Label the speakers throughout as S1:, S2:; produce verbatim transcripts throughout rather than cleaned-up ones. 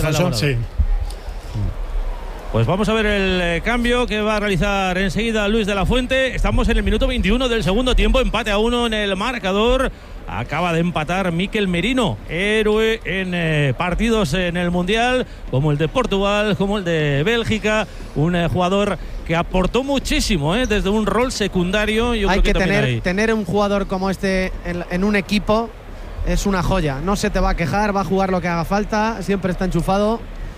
S1: Alfonso.
S2: Sí.
S3: Pues vamos a ver el eh, cambio que va a realizar enseguida Luis de la Fuente. Estamos en el minuto veintiuno del segundo tiempo, empate a uno en el marcador. Acaba de empatar Mikel Merino, héroe en eh, partidos en el Mundial, como el de Portugal, como el de Bélgica. Un eh, jugador que aportó muchísimo, eh, desde un rol secundario. Yo
S4: hay
S3: creo
S4: que,
S3: que
S4: tener,
S3: ahí.
S4: tener un jugador como este en, en un equipo es una joya. No se te va a quejar, va a jugar lo que haga falta, siempre está enchufado.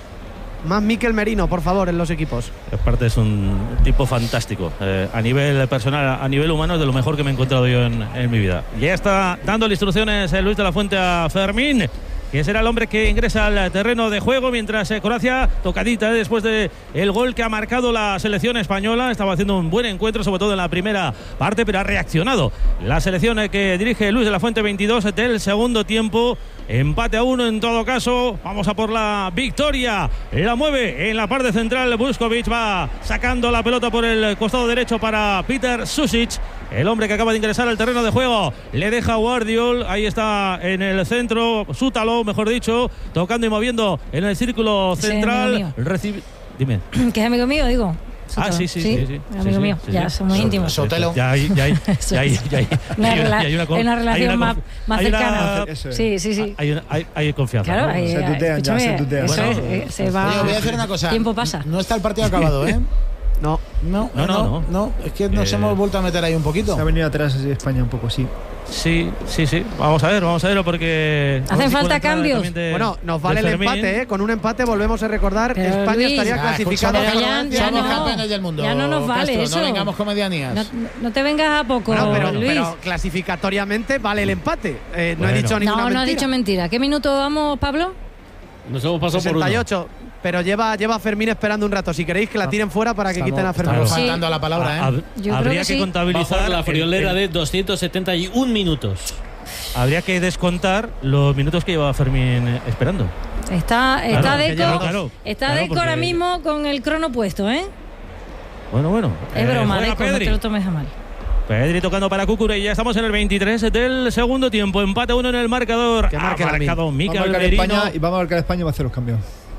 S4: Más Mikel Merino, por favor, en los equipos.
S3: Aparte es un tipo fantástico. Eh, a nivel personal, a nivel humano, es de lo mejor que me he encontrado yo en, en mi vida. Ya está dándole instrucciones eh, Luis de la Fuente a Fermín, que será el hombre que ingresa al terreno de juego, mientras eh, Croacia, tocadita eh, después del gol que ha marcado la selección española. Estaba haciendo un buen encuentro, sobre todo en la primera parte, pero ha reaccionado la selección eh, que dirige Luis de la Fuente, veintidós del segundo tiempo. Empate a uno en todo caso. Vamos a por la victoria. La mueve en la parte central. Vuskovic va sacando la pelota por el costado derecho para Peter Susic, el hombre que acaba de ingresar al terreno de juego. Le deja Guardiol. Ahí está en el centro. Sútalo, mejor dicho, tocando y moviendo en el círculo central. Recibe... Dime.
S5: Que es amigo mío, digo.
S3: Ah, sí, sí, sí, sí, sí.
S5: Amigo
S3: sí,
S5: mío,
S3: sí,
S5: ya
S3: sí.
S5: somos íntimos.
S1: Sotelo.
S3: Ya hay, ya hay, ya hay, ya hay,
S5: una,
S3: hay
S5: rela
S3: hay una,
S5: con, una relación
S3: hay una,
S5: más, más
S3: hay
S5: cercana.
S3: Una,
S5: sí, sí, sí.
S3: Hay, una, hay, hay confianza.
S5: Claro,
S3: ¿no?
S5: hay,
S2: se tutean, ya se tutean.
S5: Eso
S2: Bueno,
S5: es, eh, se va.
S1: Oye, voy a decir una cosa.
S5: Tiempo pasa.
S1: No está el partido acabado, ¿eh?
S4: No.
S1: No,
S3: No,
S1: no,
S3: no,
S1: no, no. Es que nos
S3: Eh,
S1: hemos vuelto a meter ahí un poquito.
S2: Se ha venido atrás así España un poco, sí.
S3: Sí, sí, sí. Vamos a ver, vamos a verlo porque...
S5: Hacen falta cambios.
S3: De,
S4: bueno, nos vale el
S3: Fermín.
S4: empate, ¿eh? Con un empate volvemos a recordar que
S5: Pero
S4: España
S5: Luis,
S4: estaría
S1: Ah,
S4: clasificado.
S5: Pero
S1: somos,
S5: ya- ya
S1: somos
S5: no.
S1: campeones del mundo.
S5: Ya no nos vale
S1: Castro,
S5: eso.
S1: No vengamos con medianías.
S5: No, no te vengas a poco,
S4: Bueno, pero,
S5: Luis.
S4: pero clasificatoriamente vale el empate. Eh, no
S3: Bueno.
S4: he dicho ninguna
S5: no, no
S4: mentira.
S5: has dicho mentira. ¿Qué minuto vamos, Pablo?
S6: Nos hemos pasado por
S4: sesenta y
S6: uno.
S4: ocho. Pero lleva, lleva a Fermín esperando un rato. Si queréis que la tiren fuera para que
S1: Estamos-
S4: quiten a Fermín.
S1: Estamos
S5: Sí.
S1: faltando a la palabra, ¿eh?
S3: Hab-
S5: Yo creo
S3: habría
S5: que
S3: que,
S5: sí.
S3: contabilizar
S6: Bajo la friolera
S3: el- el-
S6: de doscientos setenta y un minutos.
S3: Habría que descontar los minutos que lleva Fermín eh, esperando.
S5: Está, está
S3: Claro,
S5: Deco,
S3: claro, claro.
S5: está
S3: Claro,
S5: Deco
S3: porque-
S5: ahora mismo con el crono puesto, ¿eh?
S3: Bueno, bueno.
S5: Es
S3: Eh,
S5: broma,
S3: juega
S5: Deco, no
S3: Pedri.
S5: te lo tomes a mal.
S3: Pedri tocando para Cucurella. Estamos en el veintitrés del segundo tiempo. Empate uno en el marcador.
S4: Que marque
S3: ha
S4: Lamine.
S3: marcado
S2: Va a
S3: Mikel
S2: marcar
S3: Merino.
S2: España y va a marcar España y va a hacer los cambios.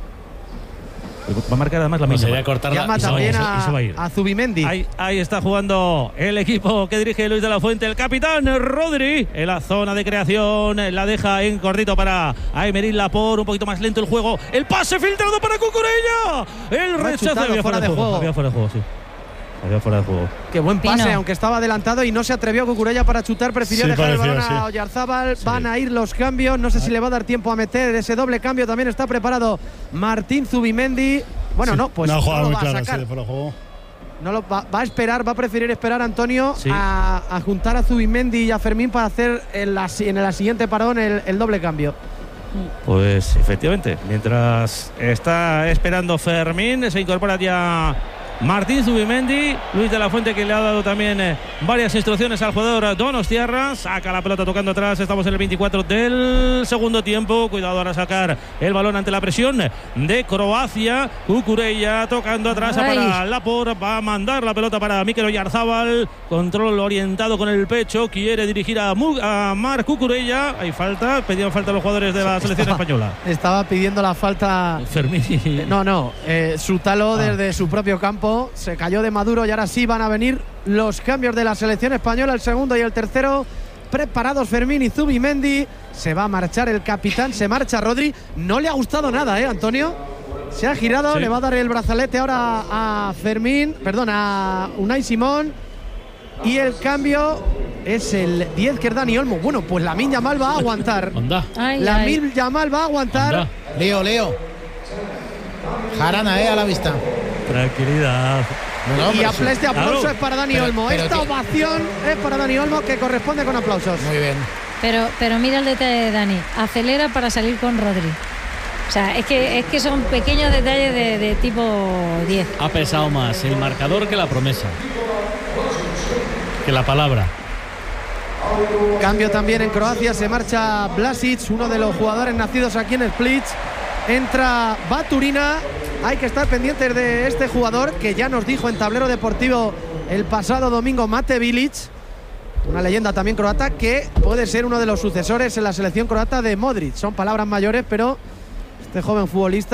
S3: Va a marcar además la
S6: Vamos a ir
S3: misma.
S6: a cortarla.
S4: Llama
S3: y se va a
S4: también
S3: ir, y se va a ir.
S4: a, a Zubimendi.
S3: Ahí, ahí está jugando el equipo que dirige Luis de la Fuente, el capitán Rodri, en la zona de creación. La deja en cortito para Aymeric Laporte. Un poquito más lento el juego. El pase filtrado para Cucurella. El
S4: Lo ha
S3: rechazo.
S4: chutado
S3: Había
S4: fuera de juego.
S3: Había fuera de juego, sí. Había fuera de juego.
S4: Qué buen pase,
S5: Pino.
S4: aunque estaba adelantado y no se atrevió Cucurella para chutar, prefirió
S2: Sí,
S4: dejar el
S2: pareció,
S4: balón a
S2: sí.
S4: Oyarzábal.
S3: Sí.
S4: Van a ir los cambios, no sé si le va a dar tiempo a meter ese doble cambio. También está preparado Martín Zubimendi. Bueno,
S2: Sí.
S4: no, pues
S2: Una
S4: no
S2: jugada
S4: lo
S2: muy
S4: va a
S2: clara,
S4: sacar.
S2: sí, de fuera de juego.
S4: No lo va, va a esperar, va a preferir esperar Antonio
S3: Sí.
S4: a, a juntar a Zubimendi y a Fermín para hacer en la, en la siguiente parón el, el doble cambio.
S3: Pues efectivamente, mientras está esperando Fermín, se incorpora ya Martín Zubimendi. Luis de la Fuente, que le ha dado también eh, varias instrucciones al jugador Donostiarra. Saca la pelota tocando atrás. Estamos en el veinticuatro del segundo tiempo. Cuidado ahora a sacar el balón ante la presión de Croacia. Cucurella tocando atrás
S5: Ay.
S3: para Laporte. Va a mandar la pelota para Mikel Oyarzábal. Control orientado con el pecho. Quiere dirigir a, Mu a Marc Cucurella. Hay falta. Pedían falta los jugadores de la selección
S4: Estaba-
S3: española.
S4: Estaba pidiendo la falta.
S3: Fermín.
S4: Eh, No, no, eh, Sútalo
S3: Ah.
S4: desde su propio campo, se cayó de Maduro y ahora sí van a venir los cambios de la selección española, el segundo y el tercero. Preparados Fermín y Zubimendi. Se va a marchar el capitán, se marcha Rodri. No le ha gustado nada, ¿eh, Antonio? Se ha girado,
S3: Sí.
S4: le va a dar el brazalete ahora a Fermín, perdón, a Unai Simón. Y el cambio es el diez, que es Dani Olmo. Bueno, pues Lamine Yamal va a aguantar.
S6: Anda.
S5: Ay, ay.
S4: Lamine Yamal va a aguantar.
S6: Anda.
S1: Leo, Leo. Jarana, eh, a la vista.
S3: Tranquilidad.
S1: No, no,
S4: Y
S1: pero
S4: apla- este
S3: Claro.
S4: aplauso es para Dani
S1: Pero-
S4: Olmo.
S1: pero
S4: Esta
S1: que-
S4: ovación es para Dani Olmo, que corresponde con aplausos.
S1: Muy bien.
S5: Pero, pero mira el detalle de Dani. Acelera para salir con Rodri. O sea, es que, es que son pequeños detalles de, de tipo diez.
S6: Ha pesado más el marcador que la promesa. Que la palabra.
S4: Cambio también en Croacia, se marcha Vlasic, uno de los jugadores nacidos aquí en Split. Entra Baturina. Hay que estar pendientes de este jugador que ya nos dijo en Tablero Deportivo el pasado domingo, Mate Bilic, una leyenda también croata, que puede ser uno de los sucesores en la selección croata de Modric. Son palabras mayores, pero este joven futbolista